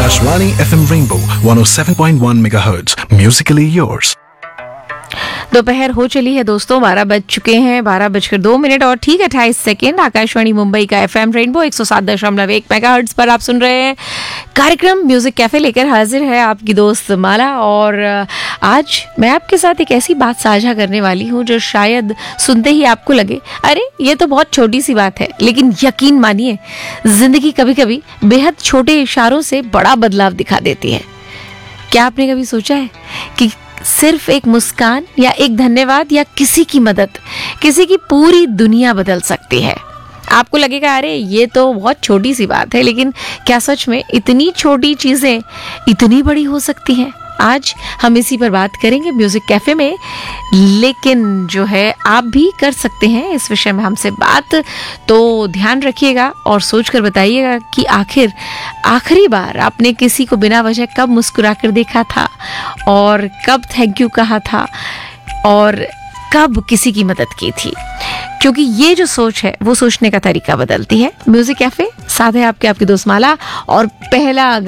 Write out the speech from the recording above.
Akashvani FM Rainbow 107.1 MHz. Musically yours. दोपहर हो चली है दोस्तों, 12 बज चुके हैं, 12:02 और ठीक 28 सेकेंड। आकाशवाणी मुंबई का एफएम रेनबो 107.1 मेगाहर्ट्ज पर आप सुन रहे हैं कार्यक्रम म्यूजिक कैफे। लेकर हाजिर है आपकी दोस्त माला। और आज मैं आपके साथ एक ऐसी बात साझा करने वाली हूँ जो शायद सुनते ही आपको लगे अरे ये तो बहुत छोटी सी बात है, लेकिन यकीन मानिए जिंदगी कभी कभी बेहद छोटे इशारों से बड़ा बदलाव दिखा देती है। क्या आपने कभी सोचा है कि सिर्फ एक मुस्कान या एक धन्यवाद या किसी की मदद किसी की पूरी दुनिया बदल सकती है? आपको लगेगा अरे ये तो बहुत छोटी सी बात है, लेकिन क्या सच में इतनी छोटी चीजें इतनी बड़ी हो सकती हैं? आज हम इसी पर बात करेंगे म्यूजिक कैफे में। लेकिन जो है आप भी कर सकते हैं इस विषय में हमसे बात, तो ध्यान रखिएगा और सोच कर बताइएगा कि आखिर आखिरी बार आपने किसी को बिना वजह कब मुस्कुरा कर देखा था, और कब थैंक यू कहा था, और कब किसी की मदद की थी। क्योंकि ये जो सोच है वो सोचने का तरीका बदलती है। म्यूजिक कैफे साथ है आपके दोस्त माला, और पहला